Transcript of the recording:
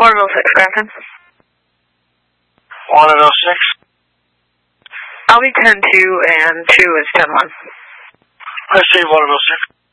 Waterville 6, Grafton. Waterville 6. I'll be 10-2 and 2 is 10-1. I see Waterville 6.